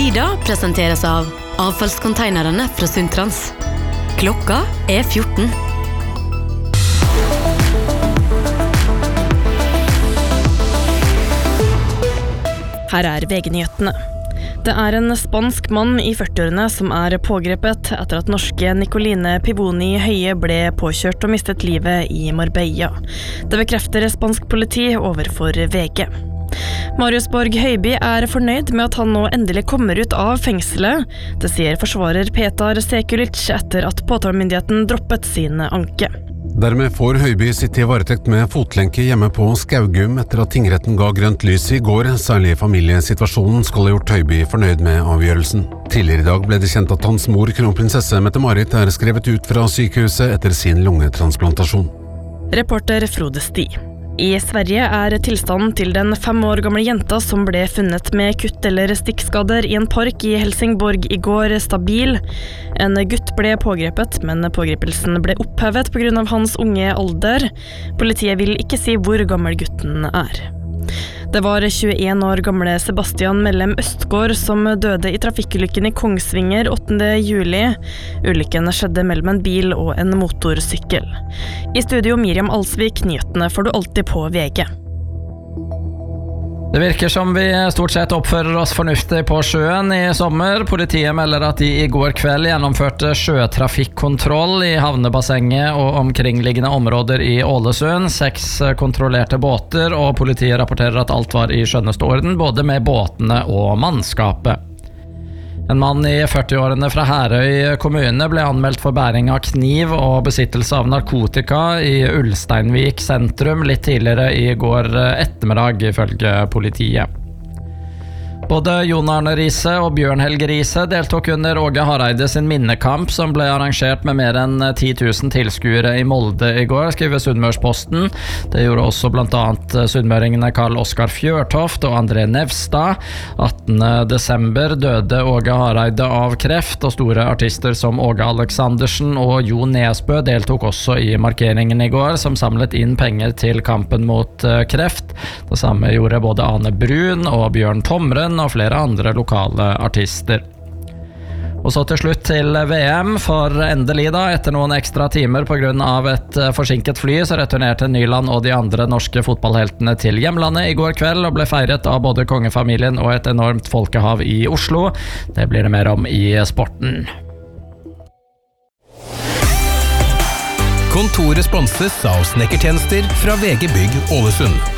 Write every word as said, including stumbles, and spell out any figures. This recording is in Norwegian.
Nyhetslyder presenteres av avfallskonteinerne fra Sundtrans. Klokka er fjorten. Her er V G-nyhetene. Det er en spansk mann i førtiårene som er pågrepet etter at norske Nicoline Pivoni Høie ble påkjørt og mistet livet i Marbella. Det bekrefter spansk politi overfor V G. Marius Borg Høiby er fornøyd med at han nå endelig kommer ut av fengselet. Det sier forsvarer Petar Sekulic etter at påtalemyndigheten droppet sin anke. Dermed får Høiby sitte i varetekt med fotlenke hjemme på Skaugum etter at tingretten ga grønt lys i går. Særlig familiesituasjonen skal ha gjort Høiby fornøyd med avgjørelsen. Tidligere i dag ble det kjent at hans mor, kronprinsesse Mette-Marit, er skrevet ut fra sykehuset etter sin lungetransplantasjon. Reporter Frode Sti. I Sverige er tilstanden til den fem år gamle jenta som ble funnet med kutt eller stikkskader i en park i Helsingborg i går stabil. En gutt ble pågrepet, men pågripelsen ble opphevet på grunn av hans unge alder. Politiet vil ikke si hvor gammel gutten er. Det var tjueen år gamle Sebastian Mellem Østgård som døde i trafikkulykken i Kongsvinger åttende juli. Ulykken skjedde mellom en bil og en motorsykkel. I studio Miriam Alsvik, nyhetene får du alltid på V G. Det virker som vi stort sett oppfører oss fornuftig på sjøen i sommer. Politiet melder at de i går kveld gjennomførte sjøtrafikkontroll i havnebassenget og omkringliggende områder i Ålesund. Seks kontrollerte båter, og politiet rapporterer at alt var i skjønneste orden, både med båtene og mannskapet. En mann i førtiårene fra Herøy kommune ble anmeldt for bæring av kniv og besittelse av narkotika i Ulsteinvik sentrum litt tidligere i går ettermiddag, ifølge politiet. Både Jon Arne Riise og Bjørn Helge Riise deltok under Åge Hareide sin minnekamp som ble arrangert med mer enn ti tusen tilskuere i Molde i går, skriver Sunnmørsposten. Det gjorde også blant annet sunnmøringene Karl Oskar Fjørtoft og André Nevstad. attende desember døde Åge Hareide av kreft, og store artister som Åge Aleksandersen og Jo Nesbø deltok også i markeringen i går, som samlet inn penger til kampen mot kreft. Det samme gjorde både Ane Brun og Bjørn Tomren og flere andre lokale artister. Og så til slutt til V M, for endelig da, etter noen ekstra timer på grunn av et forsinket fly, så returnerte Nyland og de andre norske fotballheltene til hjemlandet i går kveld og ble feiret av både kongefamilien og et enormt folkehav i Oslo. Det blir det mer om i sporten. Kontoret sponses av snekkertjenester fra V G Bygg Ålesund.